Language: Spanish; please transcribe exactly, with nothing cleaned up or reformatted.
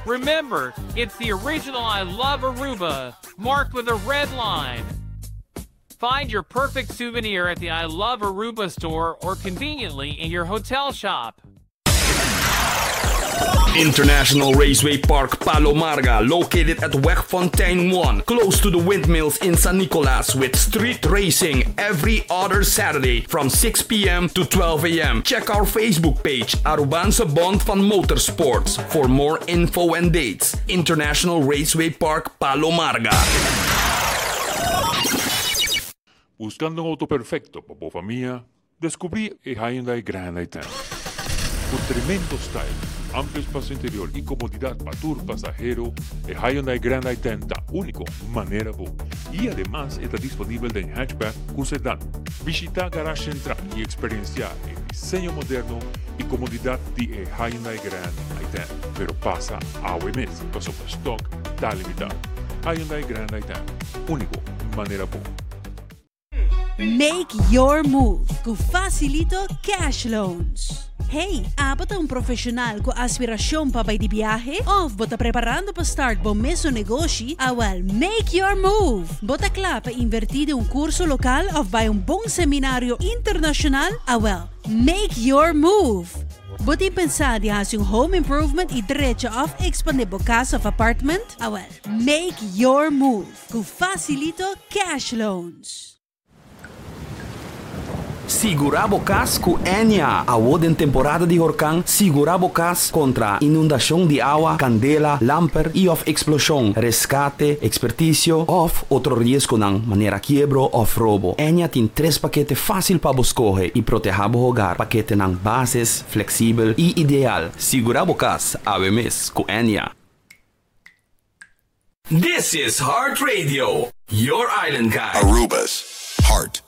Remember, it's the original I Love Aruba, marked with a red line. Find your perfect souvenir at the I Love Aruba store or conveniently in your hotel shop. International Raceway Park Palomarga, located at Wegfontein one, close to the windmills in San Nicolas, with street racing every other Saturday from six p.m. to twelve a.m. Check our Facebook page, Arubansa Bond van Motorsports, for more info and dates. International Raceway Park Palomarga. Buscando un auto perfecto para tu familia, descubrí el Hyundai Grand i diez. Con tremendo style, amplio espacio interior y comodidad para tu pasajero, el Hyundai Grand i diez da único manera bu. Y además está disponible en hatchback con sedán. Visita Garage Central y experiencia el diseño moderno y comodidad de el Hyundai Grand i diez. Pero pasa a O M S, paso por stock, está limitado. Hyundai Grand i diez, único manera bu. Make your move com Facilito Cash Loans. Hey, abot ang profesional com aspirasyon pa bay di biyahe? O bota preparando pa start bom meso negosyo? Awal, make your move! Bota kla pa invertir un curso lokal of bay un bong seminaryo internasyonal? Awal, make your move! Bota pensar di has yung home improvement i diretso of expandibo casa of apartment? Awal, make your move com Facilito Cash Loans. Sigurabo Cas com Enya. Award em temporada de huracán, Sigurabo Cas contra inundação de água, candela, lamper e of explosão, rescate, expertício of outro risco ng maneira quiebro of roubo. Enya tem três paquetes fácil para escolher e proteger o hogar. Paquete ng bases, flexível e ideal. Sigurabo Cas, ave mes com Enya. This is Heart Radio, your island guide. Aruba's Heart